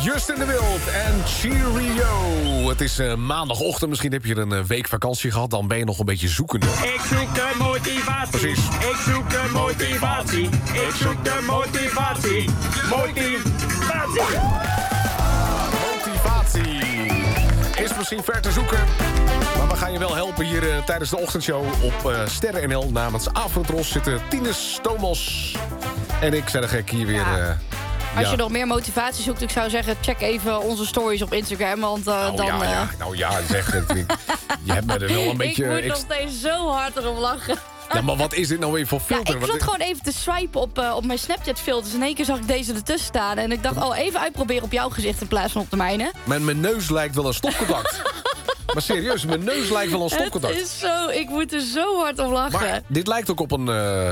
Justin de Wild en Cheerio. Het is maandagochtend, misschien heb je een week vakantie gehad... dan ben je nog een beetje zoekende. Ik zoek de motivatie. Precies. Ik zoek de motivatie. Ik zoek de motivatie. Motivatie. Motivatie is misschien ver te zoeken... maar we gaan je wel helpen hier tijdens de ochtendshow op Sterren NL. Namens Afrotros zitten Tinus, Thomas en ik, zeg ik hier weer... Als je nog meer motivatie zoekt, ik zou zeggen... check even onze stories op Instagram, want Nou ja, zeg het. Je hebt me er wel een beetje... Ik moet nog steeds zo hard erop lachen. Ja, maar wat is dit nou weer voor filter? Ja, ik zat gewoon even te swipen op mijn Snapchat-filters... en in één keer zag ik deze ertussen staan. En ik dacht, even uitproberen op jouw gezicht in plaats van op de mijne. Mijn neus lijkt wel een stopcontact. Maar serieus, mijn neus lijkt wel een stopcontact. Het is zo, ik moet er zo hard om lachen. Maar dit lijkt ook op een...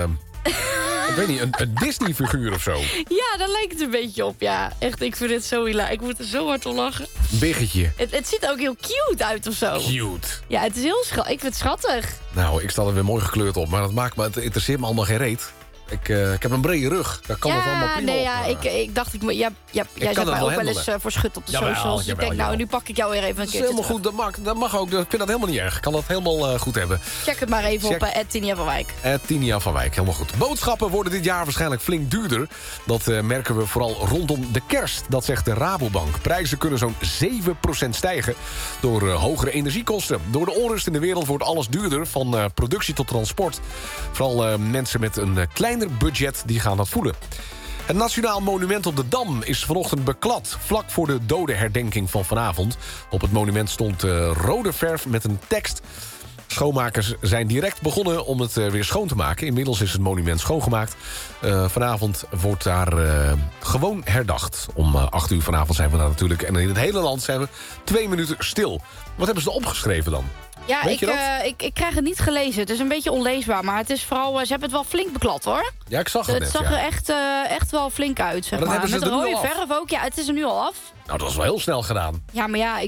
ik weet niet, een Disney-figuur of zo. Ja, daar lijkt het een beetje op, ja. Echt, ik vind het zo hilarisch. Ik moet er zo hard om lachen. Biggetje. Het ziet er ook heel cute uit of zo. Cute. Ja, het is heel schattig. Ik vind het schattig. Nou, ik sta er weer mooi gekleurd op. Maar het interesseert me allemaal geen reet. Ik heb een brede rug. Daar kan het allemaal prima op. Ik dacht, jij zegt mij ook wel eens voor schut op de socials. Ik denk, nou, nu pak ik jou weer even een keer. Helemaal goed, dat mag ook. Ik vind dat helemaal niet erg. Ik kan dat helemaal goed hebben. Check het maar even op Tinia van Wijk. Tinia van Wijk, helemaal goed. Boodschappen worden dit jaar waarschijnlijk flink duurder. Dat merken we vooral rondom de kerst. Dat zegt de Rabobank. Prijzen kunnen zo'n 7% stijgen door hogere energiekosten. Door de onrust in de wereld wordt alles duurder, van productie tot transport. Vooral mensen met een kleiner budget, die gaan dat voelen. Het Nationaal Monument op de Dam is vanochtend beklad... vlak voor de dodenherdenking van vanavond. Op het monument stond rode verf met een tekst. Schoonmakers zijn direct begonnen om het weer schoon te maken. Inmiddels is het monument schoongemaakt. Vanavond wordt daar gewoon herdacht. Om 8 uur vanavond zijn we daar natuurlijk. En in het hele land zijn we 2 minuten stil. Wat hebben ze opgeschreven dan? Ja, ik krijg het niet gelezen. Het is een beetje onleesbaar, maar het is vooral... ze hebben het wel flink beklad, hoor. Ja, ik zag het net, zag er echt wel flink uit, zeg maar. Met de rode verf ook. Ja, het is er nu al af. Nou, dat is wel heel snel gedaan. Ja, maar ja,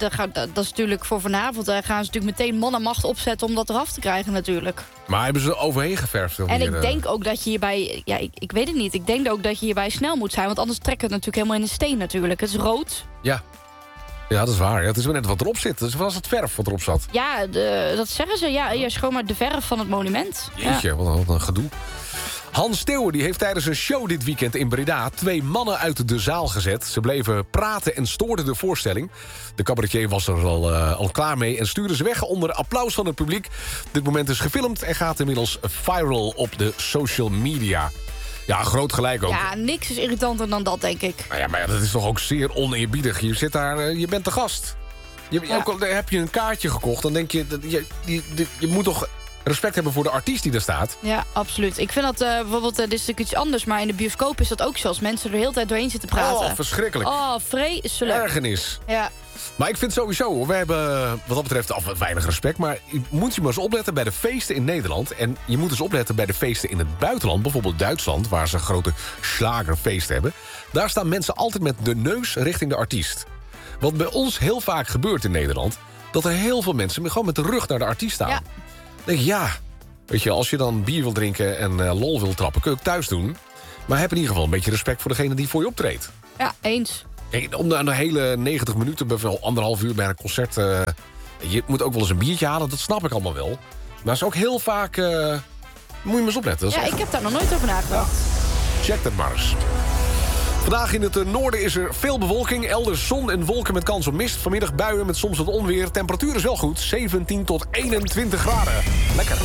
dat is natuurlijk voor vanavond. Daar gaan ze natuurlijk meteen man en macht opzetten om dat eraf te krijgen natuurlijk. Maar hebben ze er overheen geverfd? En ik denk ook dat je hierbij... Ja, ik weet het niet. Ik denk ook dat je hierbij snel moet zijn. Want anders trekt het natuurlijk helemaal in de steen natuurlijk. Het is rood. Ja. Ja, dat is waar. Ja, het is wel net wat erop zit. Dus was het verf wat erop zat? Ja, dat zeggen ze. Ja, je schoon maar de verf van het monument. Jeetje, wat een gedoe. Hans Steeuwen die heeft tijdens een show dit weekend in Breda 2 mannen uit de zaal gezet. Ze bleven praten en stoorden de voorstelling. De cabaretier was er al klaar mee en stuurde ze weg onder applaus van het publiek. Dit moment is gefilmd en gaat inmiddels viral op de social media. Ja, groot gelijk ook. Ja, niks is irritanter dan dat, denk ik. Nou ja, maar dat is toch ook zeer oneerbiedig. Je zit daar, je bent de gast. Ook al heb je een kaartje gekocht, dan denk je... Je moet toch respect hebben voor de artiest die er staat. Ja, absoluut. Ik vind dat bijvoorbeeld, dit is natuurlijk iets anders... maar in de bioscoop is dat ook zo. Als mensen er de hele tijd doorheen zitten praten. Oh, verschrikkelijk. Oh, vreselijk. Ergernis. Ja. Maar ik vind sowieso, we hebben wat dat betreft weinig respect... maar je moet je maar eens opletten bij de feesten in Nederland... en je moet eens opletten bij de feesten in het buitenland... bijvoorbeeld Duitsland, waar ze grote slagerfeesten hebben... daar staan mensen altijd met de neus richting de artiest. Wat bij ons heel vaak gebeurt in Nederland... dat er heel veel mensen gewoon met de rug naar de artiest staan. Ja. Dan denk je, weet je, als je dan bier wil drinken en lol wil trappen... kun je ook thuis doen. Maar heb in ieder geval een beetje respect voor degene die voor je optreedt. Ja, eens. Om de hele 90 minuten, bijvoorbeeld 1,5 uur bij een concert... je moet ook wel eens een biertje halen, dat snap ik allemaal wel. Maar is ook heel vaak... moet je maar eens opletten. Ja, ik heb daar nog nooit over nagedacht. Check dat maar eens. Vandaag in het noorden is er veel bewolking. Elders zon en wolken met kans op mist. Vanmiddag buien met soms wat onweer. Temperatuur is wel goed, 17 tot 21 graden. Lekker.